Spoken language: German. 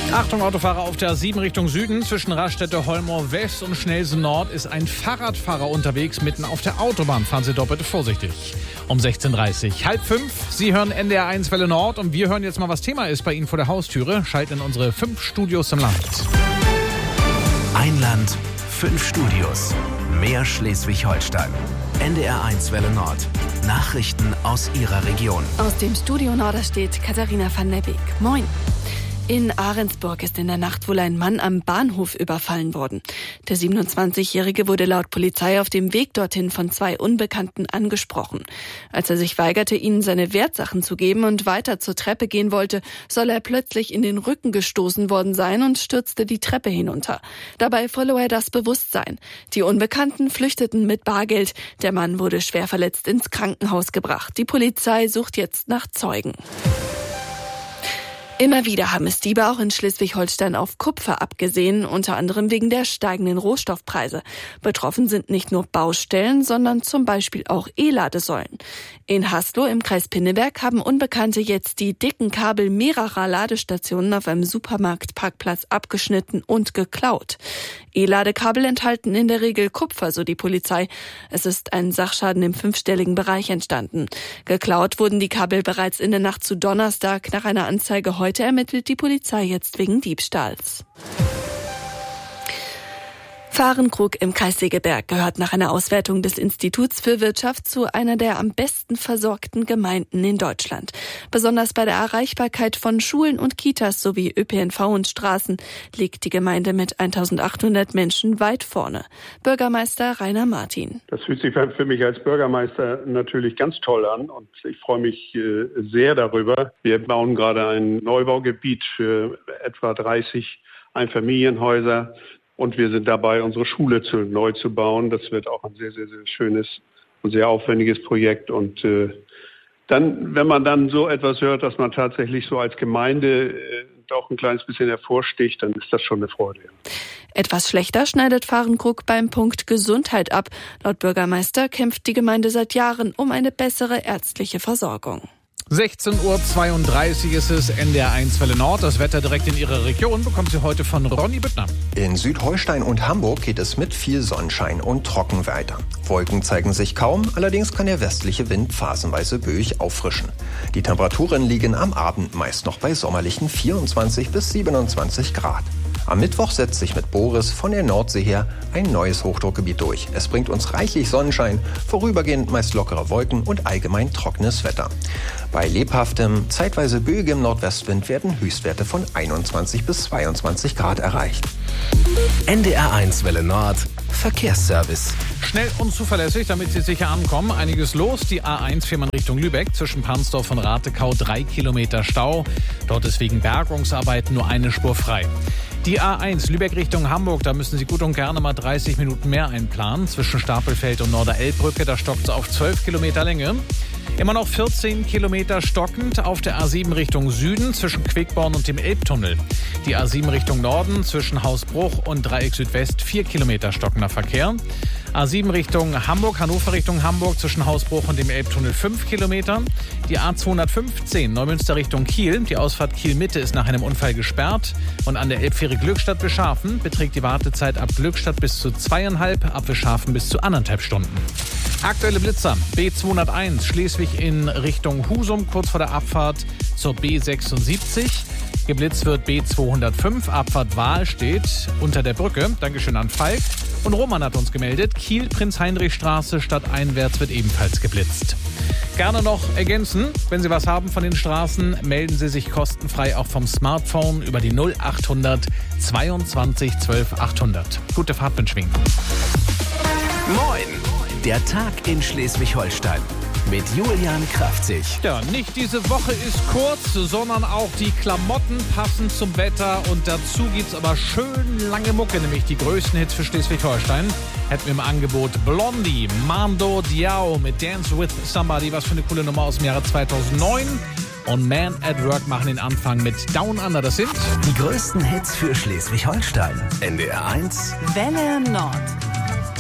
Achtung, Autofahrer auf der A7 Richtung Süden. Zwischen Raststätte Holmoor West und Schnelsen Nord ist ein Fahrradfahrer unterwegs. Mitten auf der Autobahn. Fahren Sie doppelt vorsichtig. Um 16:30 Uhr. 4:30. Sie hören NDR 1 Welle Nord. Und wir hören jetzt mal, was Thema ist bei Ihnen vor der Haustüre. Schalten in unsere 5 Studios im Land. Ein Land, 5 Studios. Mehr Schleswig-Holstein. NDR 1 Welle Nord. Nachrichten aus Ihrer Region. Aus dem Studio Norderstedt Katharina van der Beek. Moin. In Ahrensburg ist in der Nacht wohl ein Mann am Bahnhof überfallen worden. Der 27-Jährige wurde laut Polizei auf dem Weg dorthin von 2 Unbekannten angesprochen. Als er sich weigerte, ihnen seine Wertsachen zu geben und weiter zur Treppe gehen wollte, soll er plötzlich in den Rücken gestoßen worden sein und stürzte die Treppe hinunter. Dabei verlor er das Bewusstsein. Die Unbekannten flüchteten mit Bargeld. Der Mann wurde schwer verletzt ins Krankenhaus gebracht. Die Polizei sucht jetzt nach Zeugen. Immer wieder haben es Diebe auch in Schleswig-Holstein auf Kupfer abgesehen, unter anderem wegen der steigenden Rohstoffpreise. Betroffen sind nicht nur Baustellen, sondern zum Beispiel auch E-Ladesäulen. In Haslo im Kreis Pinneberg haben Unbekannte jetzt die dicken Kabel mehrerer Ladestationen auf einem Supermarktparkplatz abgeschnitten und geklaut. E-Ladekabel enthalten in der Regel Kupfer, so die Polizei. Es ist ein Sachschaden im 5-stelligen Bereich entstanden. Geklaut wurden die Kabel bereits in der Nacht zu Donnerstag. Nach einer Anzeige heute ermittelt die Polizei jetzt wegen Diebstahls. Fahrenkrug im Kreis Segeberg gehört nach einer Auswertung des Instituts für Wirtschaft zu einer der am besten versorgten Gemeinden in Deutschland. Besonders bei der Erreichbarkeit von Schulen und Kitas sowie ÖPNV und Straßen liegt die Gemeinde mit 1800 Menschen weit vorne. Bürgermeister Rainer Martin. Das fühlt sich für mich als Bürgermeister natürlich ganz toll an und ich freue mich sehr darüber. Wir bauen gerade ein Neubaugebiet für etwa 30 Einfamilienhäuser. Und wir sind dabei, unsere Schule neu zu bauen. Das wird auch ein sehr, sehr, sehr schönes und sehr aufwendiges Projekt. Und dann, wenn man dann so etwas hört, dass man tatsächlich so als Gemeinde doch ein kleines bisschen hervorsticht, dann ist das schon eine Freude. Etwas schlechter schneidet Fahrenkrug beim Punkt Gesundheit ab. Laut Bürgermeister kämpft die Gemeinde seit Jahren um eine bessere ärztliche Versorgung. 16:32 Uhr ist es, NDR 1 Welle Nord. Das Wetter direkt in Ihrer Region bekommt Sie heute von Ronny Büttner. In Südholstein und Hamburg geht es mit viel Sonnenschein und trocken weiter. Wolken zeigen sich kaum, allerdings kann der westliche Wind phasenweise böig auffrischen. Die Temperaturen liegen am Abend meist noch bei sommerlichen 24 bis 27 Grad. Am Mittwoch setzt sich mit Boris von der Nordsee her ein neues Hochdruckgebiet durch. Es bringt uns reichlich Sonnenschein, vorübergehend meist lockere Wolken und allgemein trockenes Wetter. Bei lebhaftem, zeitweise böigem Nordwestwind werden Höchstwerte von 21 bis 22 Grad erreicht. NDR 1 Welle Nord. Verkehrsservice. Schnell und zuverlässig, damit Sie sicher ankommen. Einiges los. Die A1 fährt man Richtung Lübeck. Zwischen Pansdorf und Ratekau 3 Kilometer Stau. Dort ist wegen Bergungsarbeiten nur eine Spur frei. Die A1 Lübeck Richtung Hamburg, da müssen Sie gut und gerne mal 30 Minuten mehr einplanen. Zwischen Stapelfeld und Norderelbbrücke, da stockt es auf 12 Kilometer Länge. Immer noch 14 Kilometer stockend auf der A7 Richtung Süden zwischen Quickborn und dem Elbtunnel. Die A7 Richtung Norden zwischen Hausbruch und Dreieck Südwest 4 Kilometer stockender Verkehr. A7 Richtung Hamburg, Hannover Richtung Hamburg zwischen Hausbruch und dem Elbtunnel 5 Kilometer. Die A215 Neumünster Richtung Kiel. Die Ausfahrt Kiel-Mitte ist nach einem Unfall gesperrt. Und an der Elbfähre Glückstadt-Wischhafen beträgt die Wartezeit ab Glückstadt bis zu 2,5, ab Wischhafen bis zu 1,5 Stunden. Aktuelle Blitzer. B201 Schleswig in Richtung Husum, kurz vor der Abfahrt zur B76. Geblitzt wird B205, Abfahrt Wahl steht unter der Brücke. Dankeschön an Falk. Und Roman hat uns gemeldet, Kiel-Prinz-Heinrich-Straße stadteinwärts wird ebenfalls geblitzt. Gerne noch ergänzen, wenn Sie was haben von den Straßen, melden Sie sich kostenfrei auch vom Smartphone über die 0800 22 12 800. Gute Fahrt wünschen wir. Moin! Der Tag in Schleswig-Holstein mit Julian Kraftzig. Ja, nicht diese Woche ist kurz, sondern auch die Klamotten passen zum Wetter. Und dazu gibt's aber schön lange Mucke, nämlich die größten Hits für Schleswig-Holstein. Hätten wir im Angebot Blondie, Mando Diao mit Dance with Somebody, was für eine coole Nummer aus dem Jahre 2009. Und Man at Work machen den Anfang mit Down Under. Das sind die größten Hits für Schleswig-Holstein. NDR 1 Welle Nord.